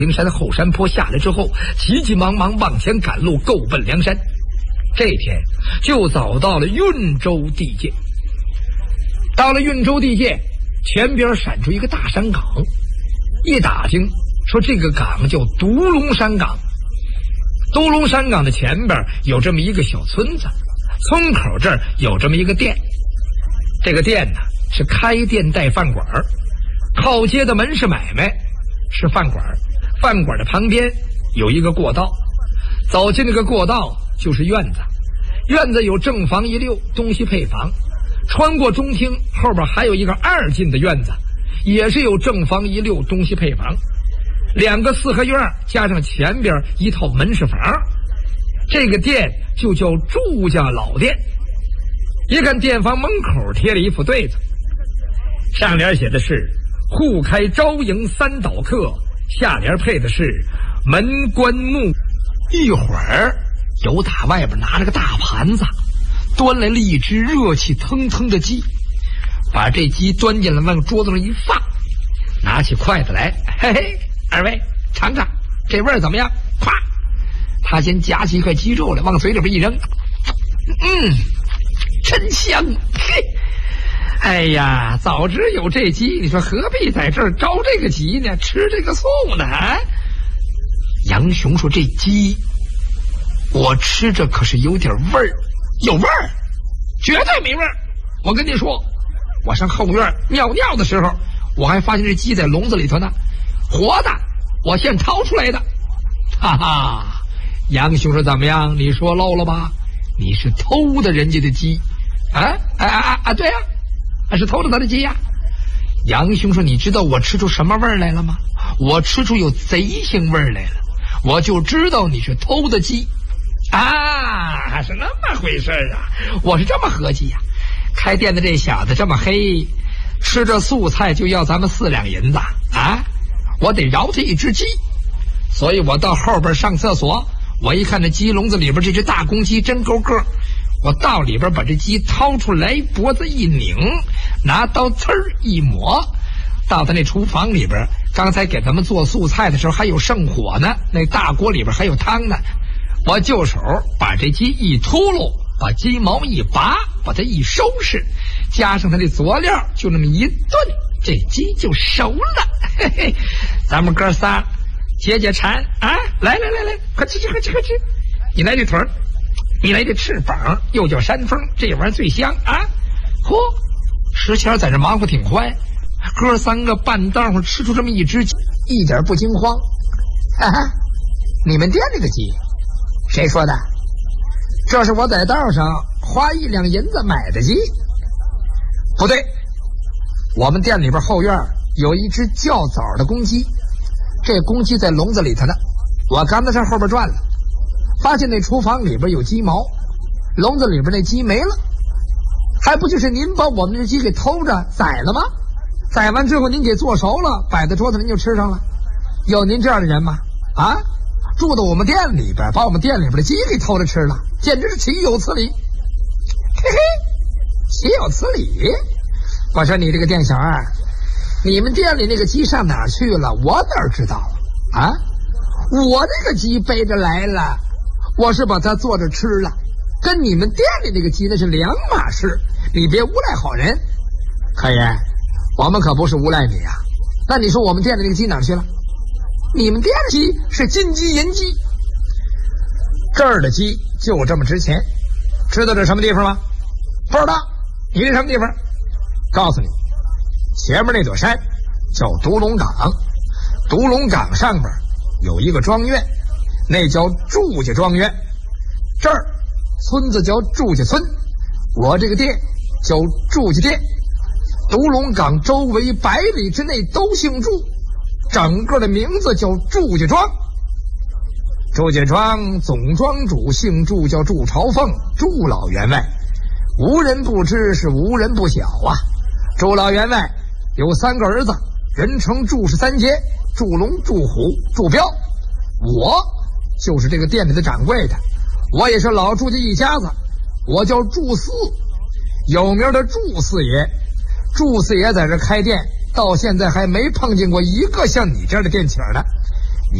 灵山后山坡下来之后，急急忙忙往前赶路，够奔梁山。这天就走到了运州地界。到了运州地界，前边闪出一个大山岗，一打听说这个岗叫独龙山岗。独龙山岗的前边有这么一个小村子，村口这儿有这么一个店。这个店呢是开店带饭馆，靠街的门市买卖是饭馆，饭馆的旁边有一个过道，走进那个过道就是院子，院子有正房一溜，东西配房，穿过中厅后边还有一个二进的院子，也是有正房一溜，东西配房，两个四合院加上前边一套门市房。这个店就叫祝家老店。一看店房门口贴了一副对子，上联写的是户开招迎三岛客，下联配的是门关木。一会儿有打外边拿着个大盘子端来了一只热气腾腾的鸡，把这鸡端进来往桌子上一放，拿起筷子来，嘿嘿，二位尝尝这味儿怎么样？咵，他先夹起一块鸡肉来往嘴里边一扔，真香，嘿，哎呀，早知有这鸡，你说何必在这儿着这个急呢？吃这个素呢？杨雄说：“这鸡，我吃着可是有点味儿，有味儿，绝对没味儿。我跟你说，我上后院尿尿的时候，我还发现这鸡在笼子里头呢，活的，我现掏出来的。哈哈，杨雄说怎么样？你说漏了吧？你是偷的人家的鸡。”对呀，是偷了他的鸡呀。杨兄说：“你知道我吃出什么味儿来了吗？我吃出有贼腥味儿来了，我就知道你是偷的鸡啊，是那么回事啊！我是这么合计呀，开店的这小子这么黑，吃这素菜就要咱们4两银子啊，我得饶他一只鸡，所以我到后边上厕所，我一看这鸡笼子里边这只大公鸡真够个。”我到里边把这鸡掏出来，脖子一拧，拿刀刺儿一抹，到他那厨房里边，刚才给咱们做素菜的时候还有剩火呢，那大锅里边还有汤呢。我就手把这鸡一秃噜，把鸡毛一拔，把它一收拾，加上它的佐料，就那么一炖，这鸡就熟了。嘿嘿，咱们哥仨解解馋啊！来，快吃，你来这腿儿。你来这翅膀，又叫山峰，这玩意儿最香啊！嚯，石谦在这忙活挺快，哥3个半道上吃出这么一只鸡，一点不惊慌。哈哈，你们店这个鸡，谁说的？这是我在道上花1两银子买的鸡。不对，我们店里边后院有一只较早的公鸡，这公鸡在笼子里头呢，我刚才上后边转了。发现那厨房里边有鸡毛，笼子里边那鸡没了，还不就是您把我们这鸡给偷着宰了吗？宰完之后您给做熟了，摆在桌子您就吃上了。有您这样的人吗？啊，住到我们店里边，把我们店里边的鸡给偷着吃了，简直是岂有此理！嘿嘿，岂有此理！我说你这个店小二，你们店里那个鸡上哪儿去了？我哪知道啊？我那个鸡背着来了。我是把它做着吃了，跟你们店里那个鸡那是两码事，你别诬赖好人。客人，我们可不是诬赖你啊。那你说我们店里那个鸡哪去了？你们店的鸡是金鸡银鸡，这儿的鸡就这么值钱。知道这什么地方吗？不知道。你这什么地方？告诉你，前面那座山叫独龙岗，独龙岗上边有一个庄院，那叫祝家庄园，这儿村子叫祝家村，我这个店叫祝家店。独龙岗周围100里之内都姓祝，整个的名字叫祝家庄。祝家庄总庄主姓祝，叫祝朝凤，祝老员外，无人不知，是无人不晓啊。祝老员外有3个儿子，人称祝氏3杰，祝龙、祝虎、祝彪。我就是这个店里的掌柜的，我也是老祝家一家子，我叫祝四，有名的祝四爷。祝四爷在这开店，到现在还没碰见过一个像你这样的店请的。